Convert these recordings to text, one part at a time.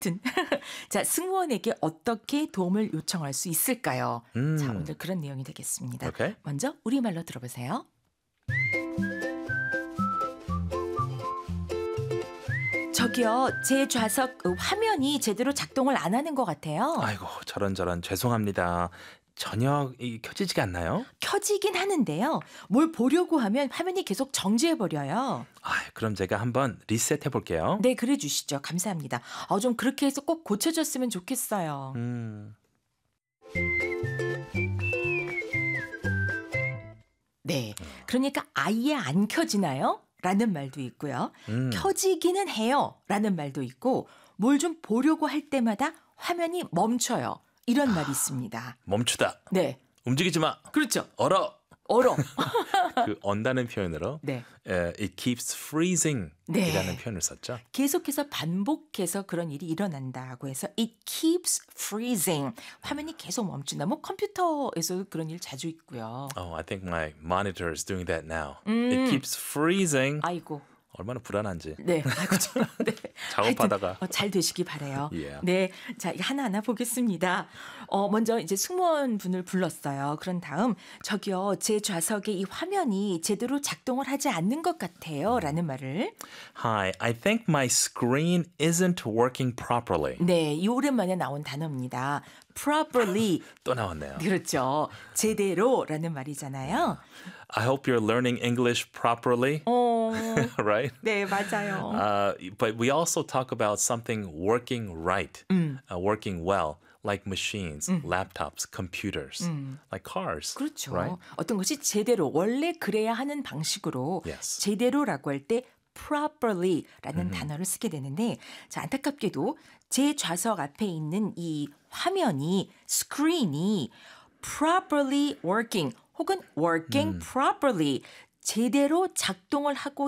자, 승무원에게 어떻게 도움을 요청할 수 있을까요? 자, 오늘 그런 내용이 되겠습니다. Okay. 먼저 우리말로 들어보세요. 저기요, 제 좌석 화면이 제대로 작동을 안 하는 것 같아요. 아이고, 저런 죄송합니다. 전혀 켜지지가 않나요? 켜지긴 하는데요. 뭘 보려고 하면 화면이 계속 정지해버려요. 그럼 제가 한번 리셋해 볼게요. 네, 그래 주시죠. 감사합니다. 좀 그렇게 해서 꼭 고쳐졌으면 좋겠어요. 네, 그러니까 아예 안 켜지나요? 라는 말도 있고요. 켜지기는 해요. 라는 말도 있고 뭘 좀 보려고 할 때마다 화면이 멈춰요. 이런 말이 있습니다. 멈추다. 네, 움직이지 마. 그렇죠. 얼어. 얼어. 그 언다는 표현으로 네. it keeps freezing 네. 이라는 표현을 썼죠. 계속해서 반복해서 그런 일이 일어난다고 해서 it keeps freezing. 화면이 계속 멈춘다. 뭐 컴퓨터에서 그런 일 자주 있고요. Oh, I think my monitor is doing that now. It keeps freezing. 아이고. 얼마나 불안한지. 네, 아이고 저런. 네. 작업하다가. 하여튼, 잘 되시기 바래요. Yeah. 네, 자 이거 하나하나 보겠습니다. 먼저 이제 승무원 분을 불렀어요. 그런 다음 저기요, 제 좌석에 이 화면이 제대로 작동을 하지 않는 것 같아요.라는 말을. Hi, I think my screen isn't working properly. 네, 이 오랜만에 나온 단어입니다. properly. 또 나왔네요. 그렇죠. 제대로라는 말이잖아요. I hope you're learning English properly. Right? 네, 맞아요. But we also talk about something working right, working well, like machines, laptops, computers, like cars. 그렇죠. Right? 어떤 것이 제대로 원래 그래야 하는 방식으로 Yes. 제대로라고 할 때 properly라는 단어를 쓰게 되는데, 자 안타깝게도 제 좌석 앞에 있는 이 화면이 스크린이 properly working 혹은 working properly 제대로 작동을 하고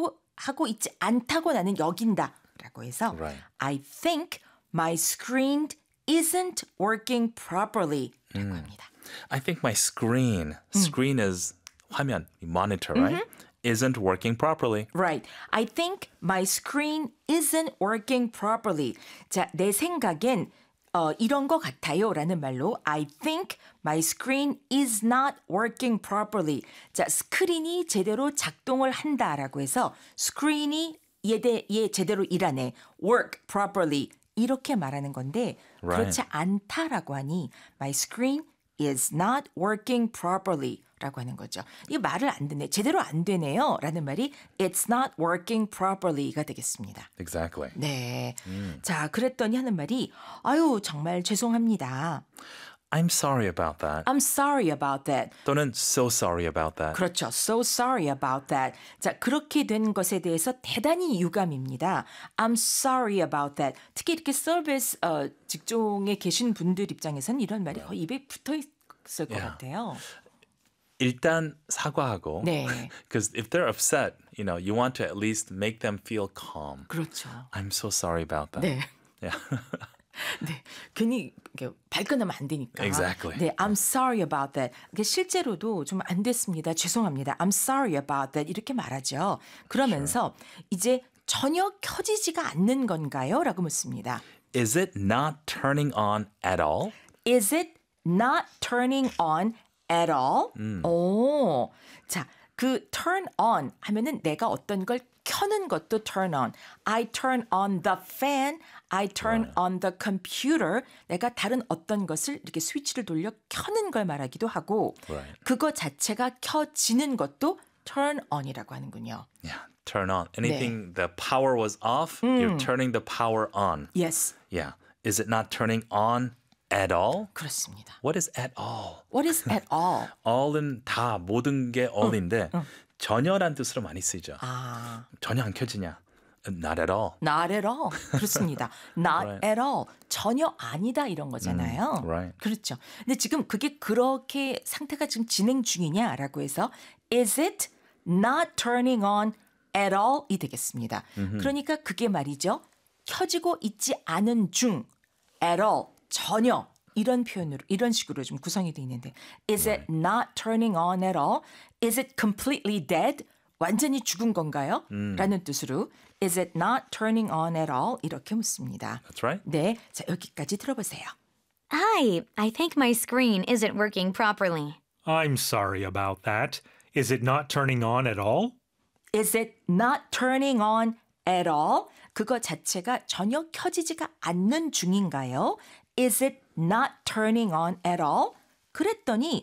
있지 않다고 나는 여긴다라고 해서 Right. I think my screen isn't working properly라고 합니다. I think my screen is 화면, monitor, right? Isn't working properly. Right. I think my screen isn't working properly. 자, 내 생각엔 이런 것 같아요 라는 말로 I think my screen is not working properly. 자, 스크린이 제대로 작동을 한다라고 해서 스크린이 얘 제대로 일하네. work properly. 이렇게 말하는 건데 그렇지 않다라고 하니 my screen is not working properly 라고 하는 거죠. 이 말을 안 듣네. 제대로 안 되네요. 라는 말이 it's not working properly가 되겠습니다. Exactly. 네. 자, 그랬더니 하는 말이 아유, 정말 죄송합니다. I'm sorry about that. I'm sorry about that. 또는 so sorry about that. 그렇죠. So sorry about that. 자, 그렇게 된 것에 대해서 대단히 유감입니다. I'm sorry about that. 특히 이렇게 서비스 직종에 계신 분들 입장에서는 이런 말이 거의 입에 붙어 있을 것 같아요. 일단 사과하고. 네. Because if they're upset, you want to at least make them feel calm. 그렇죠. I'm so sorry about that. 네. Yeah. 네, 괜히 발끈하면 안 되니까. Exactly. 네, I'm sorry about that. 실제로도 좀 안 됐습니다. 죄송합니다. I'm sorry about that. 이렇게 말하죠. 그러면서 이제 전혀 켜지지가 않는 건가요? 라고 묻습니다. Is it not turning on at all? Is it not turning on at all? 오, 자, 그 turn on 하면은 내가 어떤 걸 켜는 것도 turn on. I turn on the fan. I turn on the computer. 내가 다른 어떤 것을 이렇게 스위치를 돌려 켜는 걸 말하기도 하고 그거 자체가 켜지는 것도 turn on이라고 하는군요. Yeah, turn on. Anything the power was off, you're turning the power on. Yes. Yeah. Is it not turning on at all? 그렇습니다. What is at all? What is at all? all은 다 모든 게 all인데 전혀란 뜻으로 많이 쓰이죠. 전혀 안 켜지냐? Not at all. Not at all. 그렇습니다. Not at all. 전혀 아니다 이런 거잖아요. Right. 그렇죠. 근데 지금 그게 그렇게 상태가 지금 진행 중이냐라고 해서 is it not turning on at all 이 되겠습니다. 그러니까 그게 말이죠. 켜지고 있지 않은 중 at all 전혀 이런 표현으로 이런 식으로 좀 구성이 되어 있는데 is it not turning on at all? Is it completely dead? 완전히 죽은 건가요? 라는 뜻으로 Is it not turning on at all? 이렇게 묻습니다. That's right. 네, 자 여기까지 들어보세요. Hi, I think my screen isn't working properly. I'm sorry about that. Is it not turning on at all? Is it not turning on at all? 그거 자체가 전혀 켜지지가 않는 중인가요? Is it not turning on at all? 그랬더니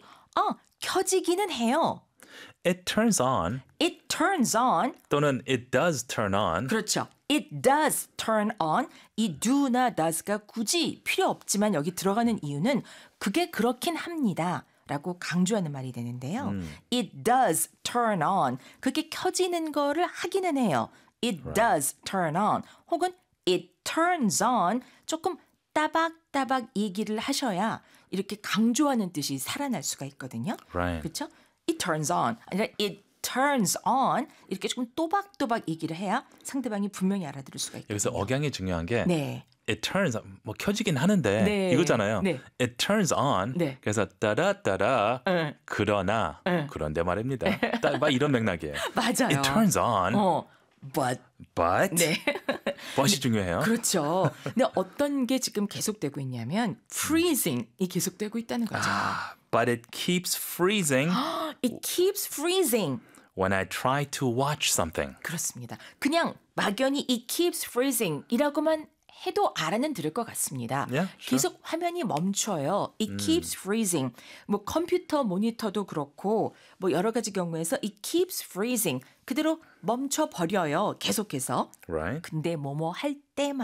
켜지기는 해요. It turns on It turns on. 또는 it does turn on. 그렇죠. It does turn on. 이 do나 does가 굳이 필요 없지만 여기 들어가는 이유는 그게 그렇긴 합니다. 라고 강조하는 말이 되는데요. It does turn on. 그게 켜지는 거를 하기는 해요. It does turn on. 혹은 it turns on. 조금 따박따박 얘기를 하셔야 이렇게 강조하는 뜻이 살아날 수가 있거든요. Right. 그렇죠? It turns on. 아니라 it turns on. 이렇게 조금 또박또박 얘기를 해야 상대방이 분명히 알아들을 수가 있거든요. 여기서 억양이 중요한 게 네. it turns on, 뭐 켜지긴 하는데 네. 이거잖아요. 네. It turns on. 네. 그래서 따라따라 그러나 그런데 말입니다. 막 이런 맥락이에요. 맞아요. It turns on. But. But. 네. but이 중요해요. 그렇죠. 근데 어떤 게 지금 계속되고 있냐면 freezing이 계속되고 있다는 거죠. But it keeps freezing It keeps freezing. when I try to watch something. 그렇습니다. 그냥 막연히 it keeps freezing이라고만 해도 알아는 들을 것 같습니다. Yeah, sure. 계속 화면이 멈춰요. It keeps freezing. 뭐 컴퓨터 모니터도 그렇고 뭐 여러 가지 경우에서 it keeps freezing. 그대로 멈춰 버려요. 계속해서. Right? 근데 뭐뭐 할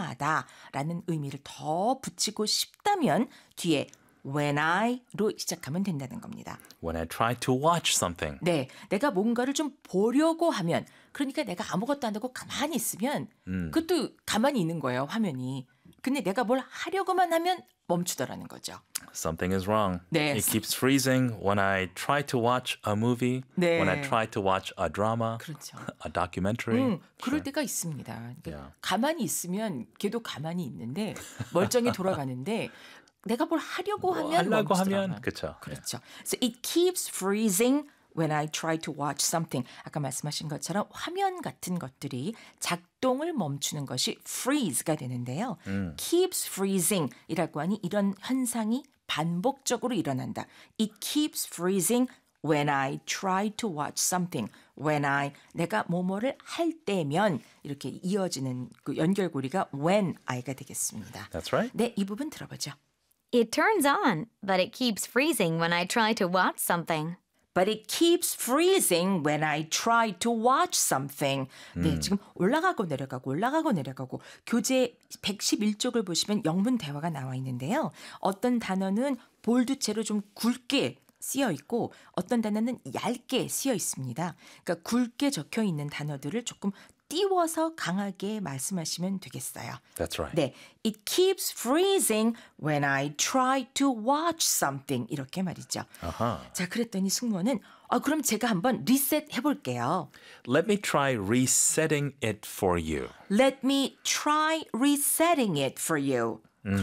때마다라는 의미를 더 붙이고 싶다면 뒤에 when I로 시작하면 된다는 겁니다. When I try to watch something. 네, 내가 뭔가를 좀 보려고 하면 그러니까 내가 아무것도 안 하고 가만히 있으면 그것도 가만히 있는 거예요, 화면이. 근데 내가 뭘 하려고만 하면 멈추더라는 거죠. Something is wrong. 네. It keeps freezing when I try to watch a movie, 네. when I try to watch a drama, 그렇죠. a documentary. 그럴 때가 있습니다. 그러니까 Yeah. 가만히 있으면 걔도 가만히 있는데 멀쩡히 돌아가는데 내가 뭘 하려고 하면 하려고 멈추더라고요. 하면 그렇죠. 그렇죠. So it keeps freezing when I try to watch something. 아까 말씀하신 것처럼 화면 같은 것들이 작동을 멈추는 것이 freeze가 되는데요. keeps freezing이라고 하니 이런 현상이 반복적으로 일어난다. It keeps freezing when I try to watch something. when 내가 뭐뭐를 할 때면 이렇게 이어지는 그 연결고리가 when I가 되겠습니다. That's right. 네, 이 부분 들어보죠. It turns on, but it keeps freezing when I try to watch something. But it keeps freezing when I try to watch something. 네, 지금 올라가고 내려가고 교재 111쪽을 보시면 영문 대화가 나와 있는데요. 어떤 단어는 볼드체로 좀 굵게 쓰여 있고 어떤 단어는 얇게 쓰여 있습니다. 그러니까 굵게 적혀 있는 단어들을 조금 띄워서 강하게 말씀하시면 되겠어요. That's right. 네, it keeps freezing when I try to watch something 이렇게 말이죠. 자, 그랬더니 승무원은 그럼 제가 한번 리셋 해볼게요. Let me try resetting it for you. Let me try resetting it for you.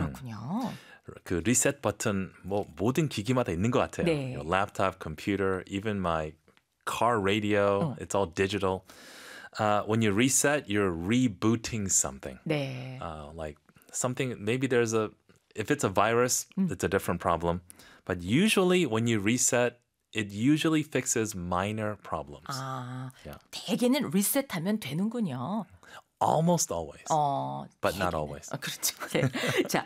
그렇군요. 그 리셋 버튼 뭐 모든 기기마다 있는 것 같아요. 네. Your laptop, computer, even my car radio, it's all digital. When you reset, you're rebooting something. 네. Like something, maybe if it's a virus, it's a different problem. But usually when you reset, it usually fixes minor problems. Yeah. 대개는 리셋하면 되는군요. Almost always. But not 대개는. always. 그렇죠. 네. 자,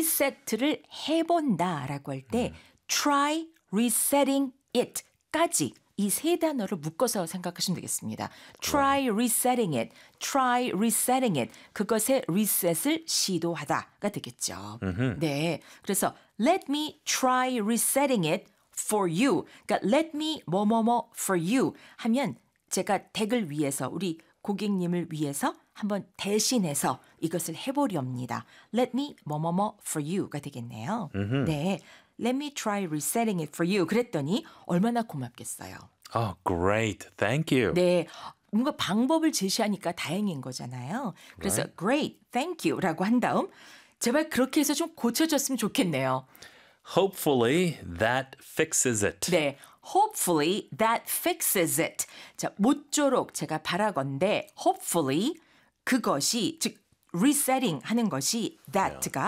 리셋을 해본다라고 할 때 try resetting it까지 이 세 단어를 묶어서 생각하시면 되겠습니다. Try resetting it, try resetting it. 그것의 리셋을 시도하다가 되겠죠. 네, 그래서 let me try resetting it for you. 그러니까 let me 뭐뭐뭐 for you 하면 제가 댁을 위해서 우리 고객님을 위해서 한번 대신해서 이것을 해보렵니다. Let me 뭐뭐뭐 for you가 되겠네요. 네. Let me try resetting it for you. 그랬더니 얼마나 고맙겠어요. Oh, great. Thank you. 네. 뭔가 방법을 제시하니까 다행인 거잖아요. 그래서 great, thank you라고 한 다음 제발 그렇게 해서 좀 고쳐졌으면 좋겠네요. Hopefully that fixes it. 네. Hopefully that fixes it. 자, 모쪼록 제가 바라건대 hopefully 그것이 즉 resetting 하는 것이 that가